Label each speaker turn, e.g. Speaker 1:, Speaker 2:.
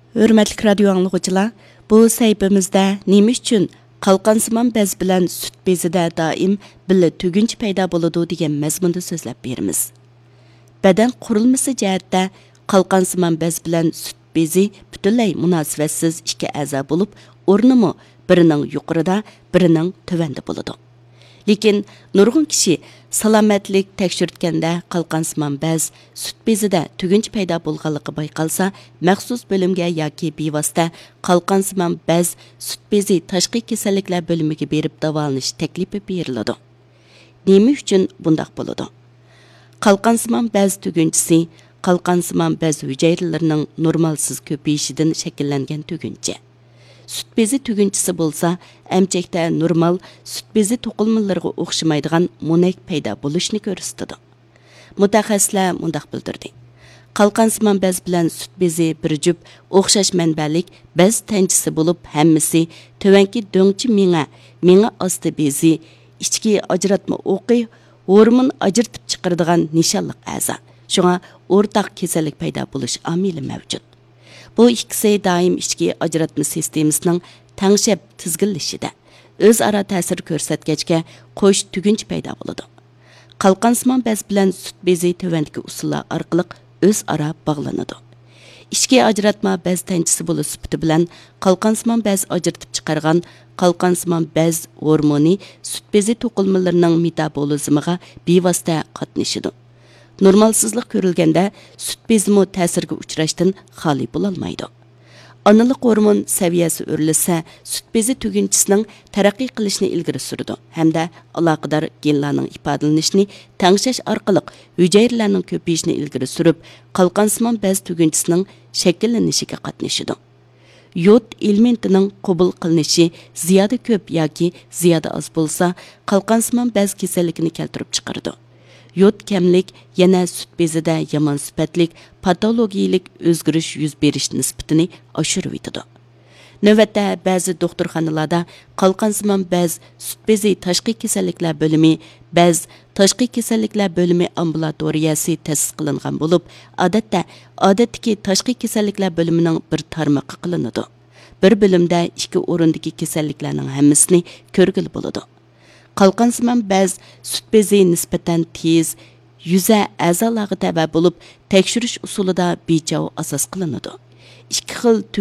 Speaker 1: Hürmetlik radio anlıqçılar, bu səhifəmizdə nima üçün qalqansimon bez bilan süt bezida doim billa tugunch paydo bo'ladi degan mazmunda so'zlab beramiz. Badan qurilmasi jihatda qalqansimon bez bilan süt bezi butunlay munosabatsiz ikki a'zo bo'lib, o'rnimi birining yuqorida, birining tuvanda bo'ladi. Lekin nurg'un kishi salomatlik tekshirtganda qalqansimon bez süt bezida tugunch paydo bo'lganligi bayqalsa, maxsus bo'limga yoki bevosita qalqansimon bez süt bezi tashqi kasalliklar bo'limiga berib davolanish taklifi beriladi. Nima uchun bundoq bo'ladi? Qalqansimon bez tugunchisi qalqansimon bez hujayralarining normalsiz ko'payishidan shakllangan tuguncha. Süt bezi tugunchisi bo'lsa, emchakda normal süt bezi to'qilmalariga o'xshamaydigan mo'nak paydo bo'lishni ko'rsatadi. Mutaxassislar mundaq bildirdi. Qalqansimon bez bilan süt bezi bir jup o'xshash manbalik bez tanchisi bo'lib, hammasi tovanki do'ngchi menga osti bezi, ichki ajratma o'qi, hormon ajratib chiqaradigan nishonliq a'zo. Shunga o'rtaq kasallik paydo bo'lish omili mavjud. Bu ikkisi doim ichki ajratma sistemasining tangshab tizginlashida o'zaro ta'sir ko'rsatgachga qo'sh tugunch paydo bo'ladi. Qalqansimon bez bilan süt bezi tuvandagi usullar orqali o'zaro bog'lanadi. Ichki ajratma bez tanchisi bo'lish sifati bilan qalqansimon bez ajratib chiqargan qalqansimon bez hormoni süt bezi to'qilmalarining metabolizmiga bevosita qatnashadi. Normalsizlik ko'rilganda süt bezimi ta'sirga uchrashdan xoli bo'lolmaydi. Onalik hormon saviyasi o'rilsa, süt bezi tugunchisining taraqqiy qilishni ilgari suradi hamda aloqador genlarning ifodalanishini tangshash orqali hujayralarning ko'payishini ilgari surib, qalqansimon bez tugunchisining shakllanishiga qatnashadi. Yod elementining qabul qilinishi ziyoda ko'p yoki ziyoda oz bo'lsa, qalqansimon bez kasalligini keltirib chiqaradi. Yod kamlik yana süt bezida yomon sifatlik patologiyalik o'zgarish yuz berish nisbatini oshirib yetadi. Navbatda ba'zi doktorxonalarda qalqansimon bez süt bezi tashqi kasalliklar bo'limi, bez tashqi kasalliklar bo'limi ambulatoriyasi ta'sis qilingan bo'lib, odatdagi tashqi kasalliklar bo'limining bir tarmoqi qilinadi. Bir bo'limda ikki o'rindagi kasalliklarning hammasini ko'rgil bo'ladi. Qalqansimon bez süt bezi nisbatan tez, yuza a'zolarga taba bo'lib, tekshirish usulida bejav asos qilinadi. Ikki xil